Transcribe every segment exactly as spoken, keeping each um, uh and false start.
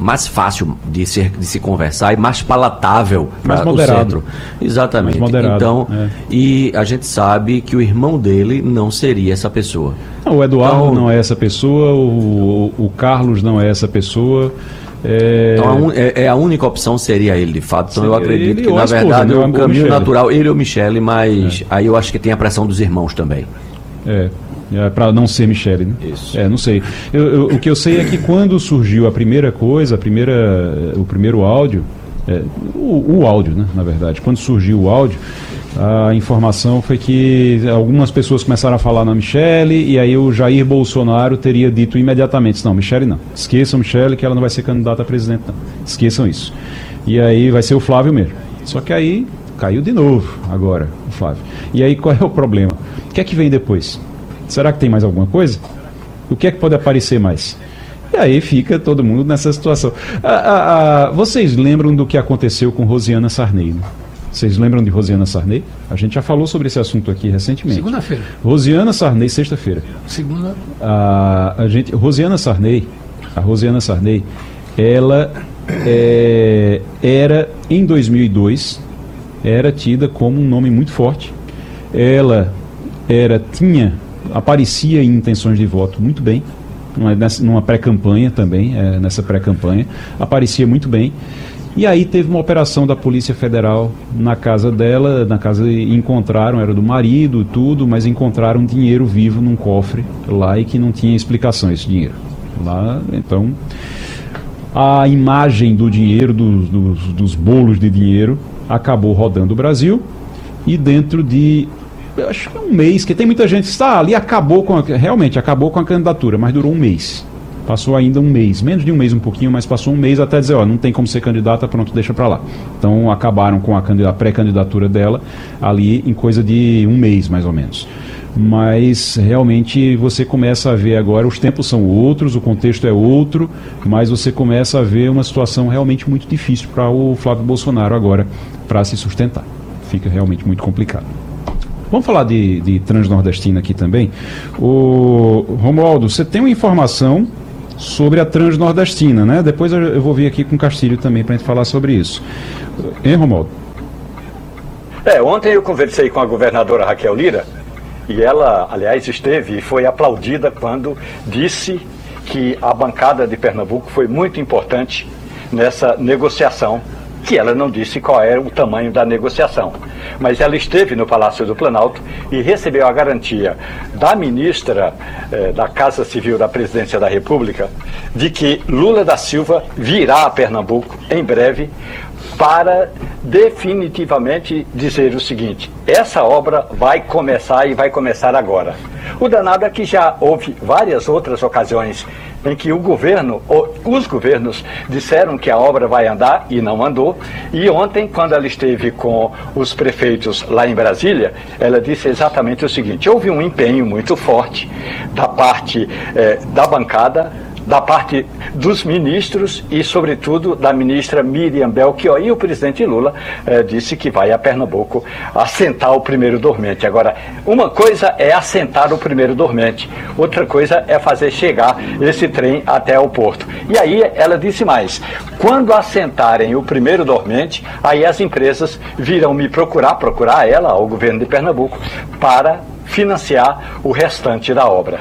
mais fácil de, ser, de se conversar e mais palatável para o centro. Exatamente. Mais moderado, então, é. E a gente sabe que o irmão dele não seria essa pessoa. Não, o Eduardo então, não é essa pessoa, o, o Carlos não é essa pessoa. É... Então, a un, é, é a única opção seria ele, de fato. Então, seria eu acredito que, na esposa, verdade, né? o caminho Michele. natural, ele ou Michele, mas É. aí eu acho que tem a pressão dos irmãos também. É, é para não ser Michele, né? Isso. É, não sei. Eu, eu, o que eu sei é que quando surgiu a primeira coisa, a primeira, o primeiro áudio, é, o, o áudio, né, na verdade, quando surgiu o áudio, a informação foi que algumas pessoas começaram a falar na Michele e aí o Jair Bolsonaro teria dito imediatamente, não, Michele não, esqueçam Michele que ela não vai ser candidata a presidente não, esqueçam isso. E aí vai ser o Flávio mesmo. Só que aí caiu de novo agora o Flávio. E aí qual é o problema? O que é que vem depois? Será que tem mais alguma coisa? O que é que pode aparecer mais? E aí fica todo mundo nessa situação. Ah, ah, ah, vocês lembram do que aconteceu com Rosiana Sarney, né? Vocês lembram de Rosiana Sarney? A gente já falou sobre esse assunto aqui recentemente. Segunda-feira. Rosiana Sarney, sexta-feira. Segunda. A, a gente, Rosiana Sarney, a Rosiana Sarney, ela é, era, em dois mil e dois, era tida como um nome muito forte. Ela era, tinha, aparecia em intenções de voto muito bem, numa, numa pré-campanha também, é, nessa pré-campanha, aparecia muito bem. E aí teve uma operação da Polícia Federal na casa dela, na casa e encontraram, era do marido tudo, mas encontraram dinheiro vivo num cofre lá e que não tinha explicação esse dinheiro. Lá, então, a imagem do dinheiro, dos, dos, dos bolos de dinheiro, acabou rodando o Brasil e dentro de, eu acho que um mês, que tem muita gente que está ali, acabou com a, realmente acabou com a candidatura, mas durou um mês. Passou ainda um mês, menos de um mês um pouquinho, mas passou um mês até dizer, ó, não tem como ser candidata, pronto, deixa pra lá. Então acabaram com a, a pré-candidatura dela ali em coisa de um mês, mais ou menos. Mas realmente você começa a ver agora, os tempos são outros, o contexto é outro, mas você começa a ver uma situação realmente muito difícil para o Flávio Bolsonaro agora, para se sustentar. Fica realmente muito complicado. Vamos falar de, de Transnordestina aqui também. O Romualdo, você tem uma informação sobre a Transnordestina, né? Depois eu, eu vou vir aqui com o Castilho também para a gente falar sobre isso. Hein, Romualdo? É, ontem eu conversei com a governadora Raquel Lira e ela, aliás, esteve e foi aplaudida quando disse que a bancada de Pernambuco foi muito importante nessa negociação, que ela não disse qual era o tamanho da negociação. Mas ela esteve no Palácio do Planalto e recebeu a garantia da ministra eh, da Casa Civil da Presidência da República de que Lula da Silva virá a Pernambuco em breve para definitivamente dizer o seguinte: essa obra vai começar e vai começar agora. O danado é que já houve várias outras ocasiões em que o governo, ou os governos, disseram que a obra vai andar e não andou. E ontem, quando ela esteve com os prefeitos lá em Brasília, ela disse exatamente o seguinte: houve um empenho muito forte da parte eh, da bancada, da parte dos ministros e, sobretudo, da ministra Miriam Belchior. E o presidente Lula eh, disse que vai a Pernambuco assentar o primeiro dormente. Agora, uma coisa é assentar o primeiro dormente, outra coisa é fazer chegar esse trem até o porto. E aí ela disse mais: quando assentarem o primeiro dormente, aí as empresas virão me procurar, procurar ela, ao governo de Pernambuco, para financiar o restante da obra.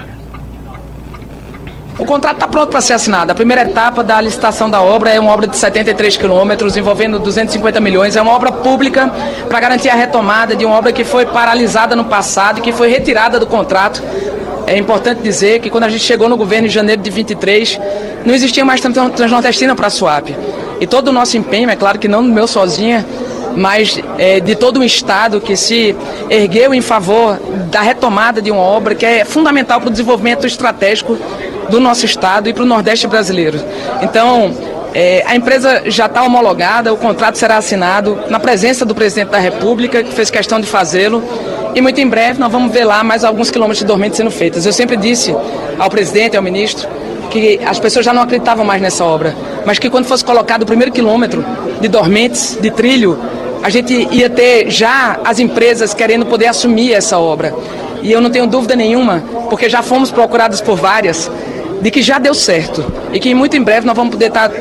O contrato está pronto para ser assinado. A primeira etapa da licitação da obra é uma obra de setenta e três quilômetros, envolvendo duzentos e cinquenta milhões. É uma obra pública para garantir a retomada de uma obra que foi paralisada no passado e que foi retirada do contrato. É importante dizer que quando a gente chegou no governo em janeiro de vinte e três, não existia mais Transnordestina para a SUAP. E todo o nosso empenho, é claro que não meu sozinha, mas é, de todo um Estado que se ergueu em favor da retomada de uma obra que é fundamental para o desenvolvimento estratégico do nosso Estado e para o Nordeste brasileiro. Então, é, a empresa já está homologada, o contrato será assinado na presença do presidente da República, que fez questão de fazê-lo, e muito em breve nós vamos ver lá mais alguns quilômetros de dormentes sendo feitos. Eu sempre disse ao presidente e ao ministro que as pessoas já não acreditavam mais nessa obra, mas que quando fosse colocado o primeiro quilômetro de dormentes, de trilho, a gente ia ter já as empresas querendo poder assumir essa obra. E eu não tenho dúvida nenhuma, porque já fomos procurados por várias, de que já deu certo e que muito em breve nós vamos poder estar